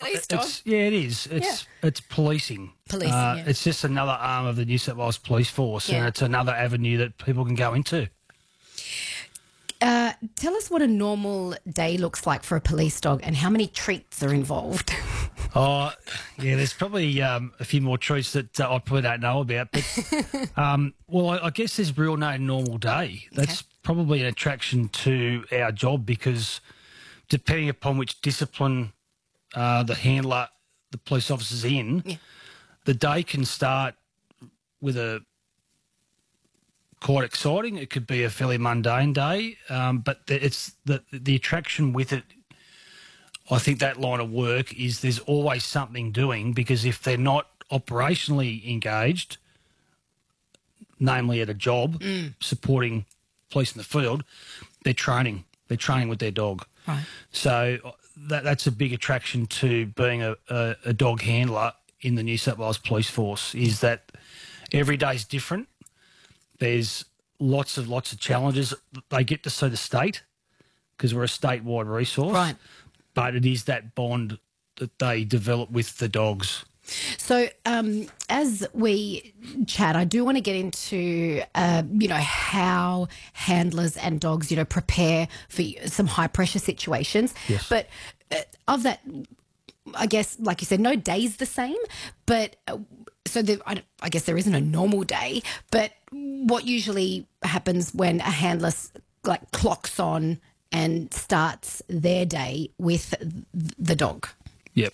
police dog. It is. It's policing. Policing, yeah. It's just another arm of the New South Wales Police Force, and it's another avenue that people can go into. Tell us what a normal day looks like for a police dog and how many treats are involved. Oh, yeah, there's probably a few more treats that I probably don't know about. But, well, I guess there's real no normal day. That's probably an attraction to our job because depending upon which discipline the handler, the police officer's in, the day can start with a quite exciting. It could be a fairly mundane day, but it's the attraction with it. I think that line of work is there's always something doing because if they're not operationally engaged, namely at a job supporting police in the field, they're training. They're training with their dog. Right. So that's a big attraction to being a dog handler in the New South Wales Police Force is that every day's different. There's lots of challenges. They get to see the state because we're a statewide resource. Right. But it is that bond that they develop with the dogs. So as we chat, I do want to get into, how handlers and dogs, prepare for some high-pressure situations. Yes. But of that, I guess, like you said, no day's the same. But I guess there isn't a normal day. But what usually happens when a handler, clocks on and starts their day with the dog? Yep.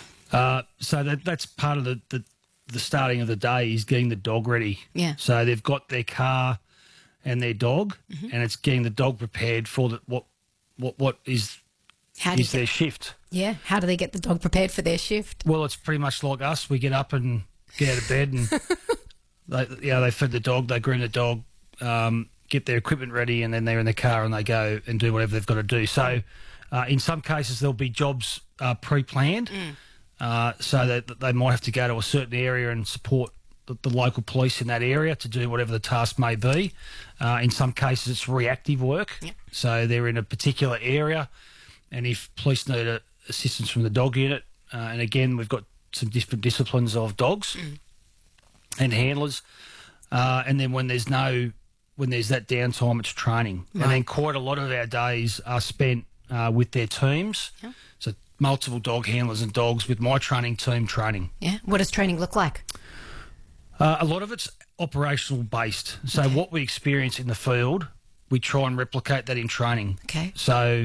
So that's part of the starting of the day is getting the dog ready. Yeah. So they've got their car and their dog, and it's getting the dog prepared for what is their shift. Yeah. How do they get the dog prepared for their shift? Well, it's pretty much like us. We get up and get out of bed, and they feed the dog, they groom the dog. Get their equipment ready, and then they're in the car and they go and do whatever they've got to do. So in some cases there'll be jobs pre-planned, so that they might have to go to a certain area and support the local police in that area to do whatever the task may be. In some cases it's reactive work, so they're in a particular area, and if police need assistance from the dog unit, and again we've got some different disciplines of dogs and handlers, and then when there's that downtime, it's training. Right. And then quite a lot of our days are spent with their teams. Yeah. So multiple dog handlers and dogs with my training team training. Yeah. What does training look like? A lot of it's operational based. So what we experience in the field, we try and replicate that in training. Okay. So...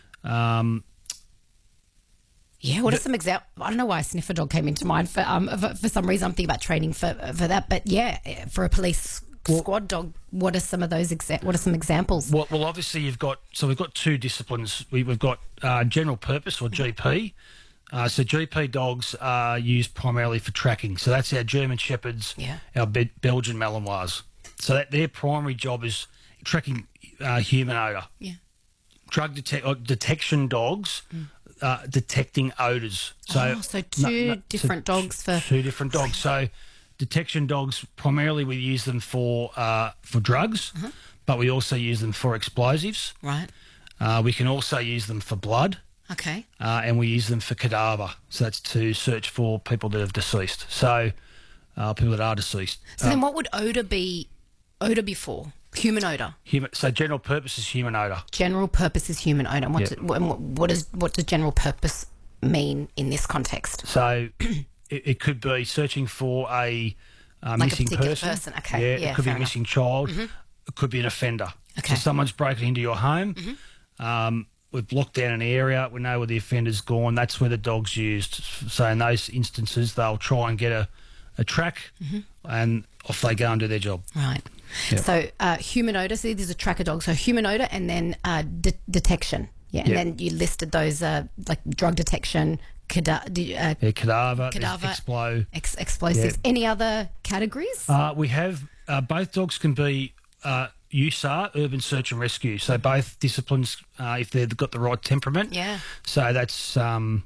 what are some examples? I don't know why a sniffer dog came into mind. For some reason I'm thinking about training for that. But, for a police squad dog, what are some of those? What are some examples? Well, obviously we've got two disciplines. We've got general purpose or GP. So GP dogs are used primarily for tracking. So that's our German Shepherds, our Belgian Malinois. So that their primary job is tracking human odour. Yeah. Drug detection dogs, detecting odours. So two different dogs for two different dogs. So detection dogs, primarily we use them for drugs, but we also use them for explosives. Right. We can also use them for blood. Okay. And we use them for cadaver. So that's to search for people that have deceased. So people that are deceased. So then what would odour be for? Human odour? So general purpose is human odour. General purpose is human odour. What does general purpose mean in this context? So... It could be searching for a missing person. Okay. It could be a missing child. It could be an offender. Okay. So someone's broken into your home. We've locked down an area. We know where the offender's gone. That's where the dog's used. So in those instances, they'll try and get a track, and off they go and do their job. Right. Yep. So human odour. So there's a tracker dog. So human odour, and then detection. Yeah. And then you listed those like drug detection. Cadaver, explosives. Yeah. Any other categories? We have both dogs can be USAR, urban search and rescue. So both disciplines, if they've got the right temperament. Yeah. So that's something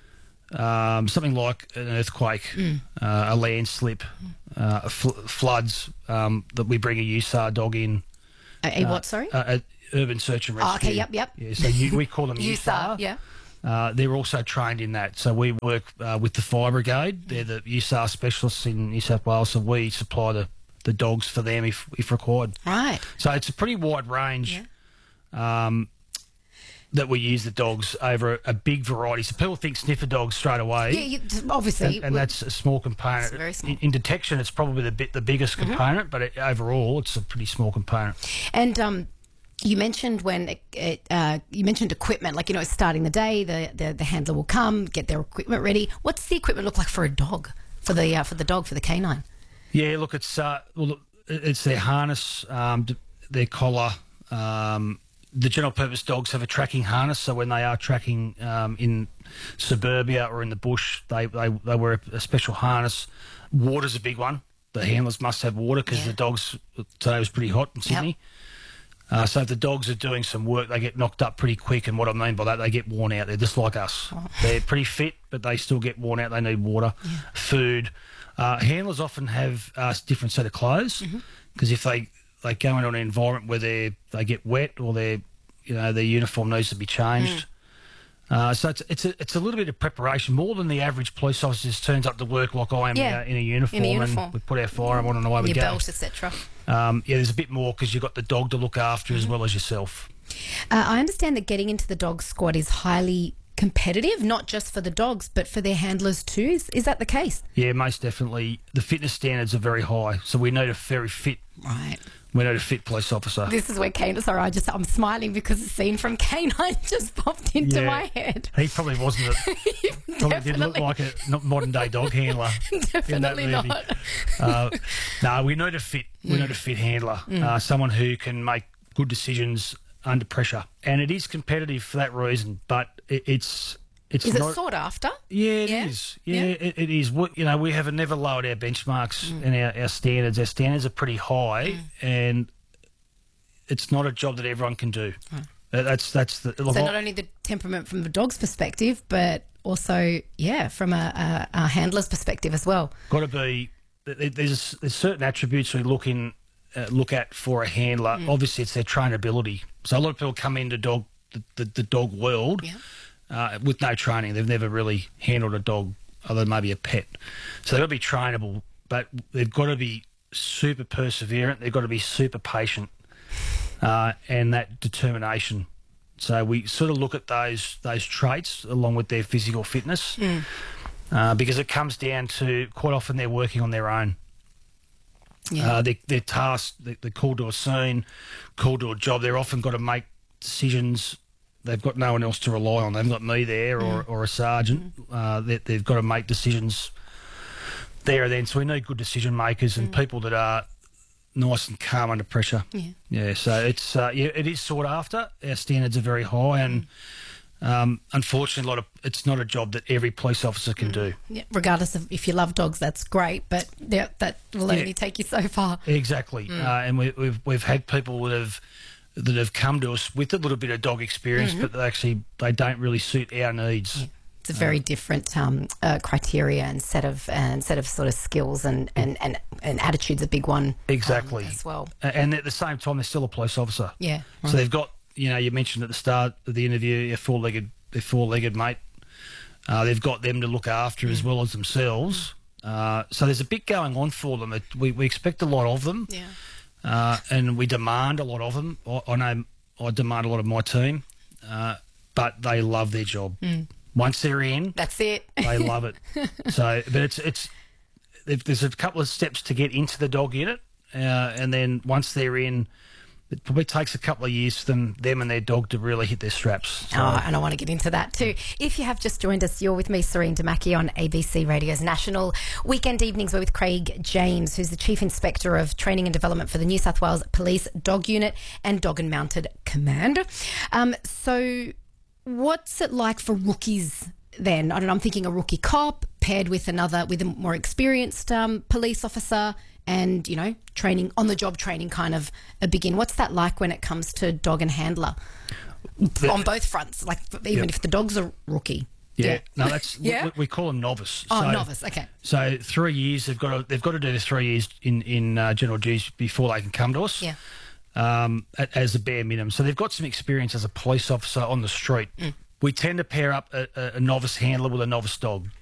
like an earthquake, a landslip, floods. That we bring a USAR dog in. What? Sorry. Urban search and rescue. Oh, okay. Yep. Yeah. So we call them USAR. Yeah. they're also trained in that. So we work with the Fire Brigade. They're the USAR specialists in New South Wales, so we supply the dogs for them if required. Right. So it's a pretty wide range that we use the dogs over a big variety. So people think sniffer dogs straight away. Yeah, obviously. And that's a small component. It's very small. In detection, it's probably the biggest component, but overall, it's a pretty small component. And you mentioned you mentioned equipment, like, starting the day, the handler will come, get their equipment ready. What's the equipment look like for a dog, for the canine? Yeah, look, it's their harness, their collar. The general purpose dogs have a tracking harness, so when they are tracking in suburbia or in the bush, they wear a special harness. Water's a big one. The handlers must have water because the dogs, today was pretty hot in Sydney. Yep. So if the dogs are doing some work, they get knocked up pretty quick, and what I mean by that, they get worn out. They're just like us. Oh. They're pretty fit, but they still get worn out. They need water, food. Handlers often have a different set of clothes because if they go into an environment where they get wet or their uniform needs to be changed. So it's a little bit of preparation, more than the average police officer just turns up to work like I am in a uniform. And we put our firearm on and away we your go. Belt, etc. There's a bit more because you've got the dog to look after as well as yourself. I understand that getting into the dog squad is highly competitive, not just for the dogs, but for their handlers too. Is that the case? Yeah, most definitely. The fitness standards are very high, so we need a very fit. Right. We need a fit police officer. This is where Canine. Sorry, I'm smiling because the scene from Canine just popped into my head. He probably wasn't. Probably didn't look like a modern day dog handler. Definitely not. No, we need a fit. We need a fit handler. Someone who can make good decisions under pressure, and it is competitive for that reason. But it's is not, it sought after? Yeah, it is. Yeah, it is. We have never lowered our benchmarks and our standards. Our standards are pretty high, and it's not a job that everyone can do. That's the. So not only the temperament from the dog's perspective, but also from a handler's perspective as well. Got to be. There's certain attributes we look at for a handler. Obviously, it's their trainability. So a lot of people come into the dog world. Yeah. With no training. They've never really handled a dog other than maybe a pet. So they've got to be trainable, but they've got to be super perseverant. They've got to be super patient and that determination. So we sort of look at those traits along with their physical fitness because it comes down to quite often they're working on their own. Yeah. They're tasked, they're called to a scene, called to a job. They're often got to make decisions. They've got no one else to rely on. They've got me there or a sergeant. They've got to make decisions there and then. So we need good decision makers and people that are nice and calm under pressure. Yeah. So it's it is sought after. Our standards are very high, and unfortunately, it's not a job that every police officer can do. Yeah. Regardless of if you love dogs, that's great, but that will only take you so far. Exactly. And we've had people that have come to us with a little bit of dog experience, but they don't really suit our needs. Yeah. It's a very different criteria and set of sort of skills and attitude's a big one. Exactly. As well. And at the same time, they're still a police officer. Yeah. Right. So they've got, you mentioned at the start of the interview, their four-legged mate. They've got them to look after as well as themselves. So there's a bit going on for them. We expect a lot of them. Yeah. And we demand a lot of them. I know I demand a lot of my team, but they love their job. Once they're in, that's it. They love it. So, but there's a couple of steps to get into the dog unit, and then once they're in, it probably takes a couple of years for them and their dog to really hit their straps. So. Oh, and I want to get into that too. If you have just joined us, you're with me, Serene Damaki, on ABC Radio's National Weekend Evenings. We're with Craig James, who's the Chief Inspector of Training and Development for the New South Wales Police Dog Unit and Dog and Mounted Command. So what's it like for rookies then? I don't know, I'm thinking a rookie cop paired with a more experienced police officer, and training on the job training kind of begin. What's that like when it comes to dog and handler on both fronts, like even if the dog's a rookie? No, that's we call them novice. Novice. Okay. So 3 years they've got to do the 3 years in general duties before they can come to us. Yeah. As a bare minimum. So they've got some experience as a police officer on the street we tend to pair up a novice handler with a novice dog.